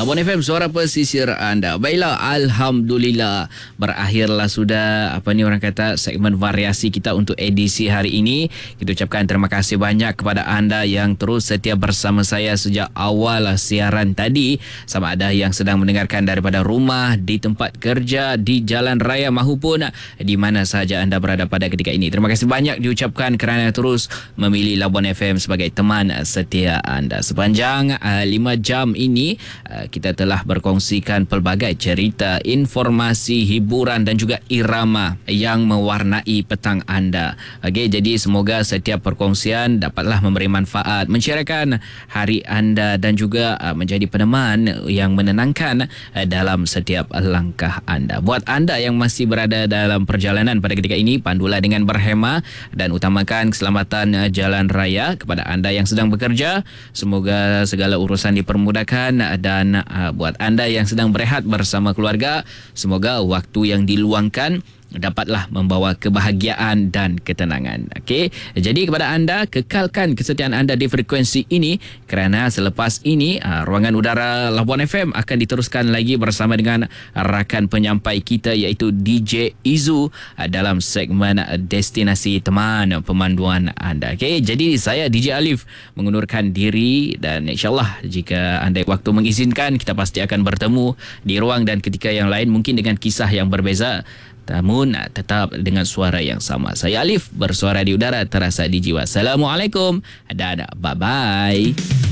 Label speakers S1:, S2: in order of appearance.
S1: Labuan FM, suara pesisir anda. Baiklah, Alhamdulillah. Berakhirlah sudah, orang kata, segmen variasi kita untuk edisi hari ini. Kita ucapkan terima kasih banyak kepada anda yang terus setia bersama saya sejak awal siaran tadi. Sama ada yang sedang mendengarkan daripada rumah, di tempat kerja, di jalan raya mahupun di mana sahaja anda berada pada ketika ini. Terima kasih banyak diucapkan kerana terus memilih Labuan FM sebagai teman setia anda. Sepanjang 5 jam ini kita telah berkongsikan pelbagai cerita, informasi, hiburan dan juga irama yang mewarnai petang anda. Okey, jadi semoga setiap perkongsian dapatlah memberi manfaat, menceriakan hari anda dan juga menjadi peneman yang menenangkan dalam setiap langkah anda. Buat anda yang masih berada dalam perjalanan pada ketika ini, pandulah dengan berhemah dan utamakan keselamatan jalan raya. Kepada anda yang sedang bekerja, semoga segala urusan dipermudahkan, dan buat anda yang sedang berehat bersama keluarga, semoga waktu yang diluangkan dapatlah membawa kebahagiaan dan ketenangan. Okey, jadi kepada anda, kekalkan kesetiaan anda di frekuensi ini kerana selepas ini ruangan udara Labuan FM akan diteruskan lagi bersama dengan rakan penyampai kita iaitu DJ Izu dalam segmen Destinasi Teman Pemanduan anda. Okey, jadi saya DJ Alif mengundurkan diri dan insyaAllah jika anda waktu mengizinkan, kita pasti akan bertemu di ruang dan ketika yang lain, mungkin dengan kisah yang berbeza, namun tetap dengan suara yang sama. Saya Alif, bersuara di udara, terasa di jiwa. Assalamualaikum dan bye-bye.